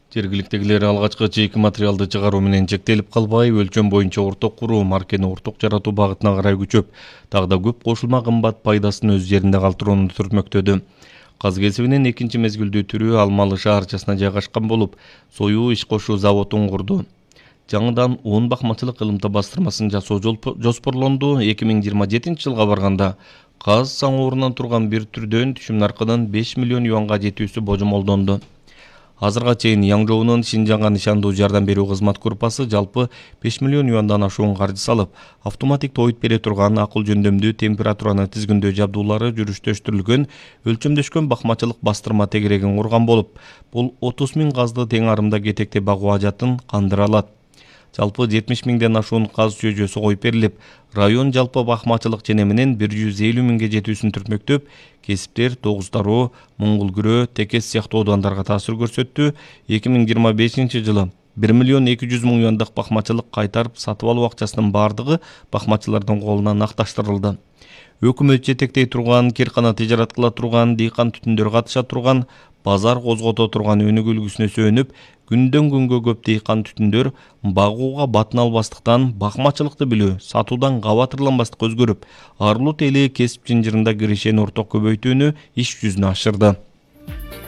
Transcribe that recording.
Жергиликтегилер алгачкы чейки материалды чыгаруу менен чектелип калбай, өлчөм боюнча орток куруу, маркени орток жаратуу багытына карай күчөп, дагы да көп кошулма кымбат пайдасын өз жеринде калтырууну сүрмөктөдү. Каз кесибинин экинчи мезгилдүү түрү Алмалы шаарчасына жайгашкан болуп, союу иш кошуу заводун курду. Жаңыдан 10 бакмачылык ылымта бастырмасын жасоо жоспорлонду. 2027 жылга барганда каз саңоорунан турган бир түрдөн түшүм наркынын 5 миллион юанга жетүүсү божомолдонду. Азырга чейин Яңжоонун Шинжаңга нишандуу жардам берүү кызмат группасы жалпы 5 миллион юандан ашуун каржы салып, автоматик тоойт бере турган акыл жөндөмдүү температураны тизгиндөө жабдуулары жүрүштөштүрүлгөн өлчөмдөшкөн бакмачылык бастырма тегерегин курган болуп, бул 30 000 казды тең арымда кетекте багуу ажатын кандыра алат. Жалпы 70 000ден ашуун каз чөйжөсү коюп берилип, район жалпы бакмачылык ченеминин 150 000ге жетүүсүн түртмөктөп, кесиптер Тогуз Тароо, Муңгул Күрөө, Текес сыяктуу оодандарға таасир көрсөттү. 2025 жылы 1 миллион 200 000 юандык бакмачылык кайтарып сатып алуу акчасынын бардыгы бакмачылардын колуна накташтырылды. Өкмөт жетектей турган, киркана тижарат кыла турган, дыйкан түтүндөр катыша турган, базар козгото турган өнүгүү үлгүсүнө сүйөнүп, күндөн күнгө көп дыйкан түтүндөр багууга батын албастыктан бакмачылыкты билүү, сатуудан кабатырланбастык өзгөрүп, арлуу тели кесип чынжырында киришени орток көбөйтүүнү иш жүзүнө ашырды.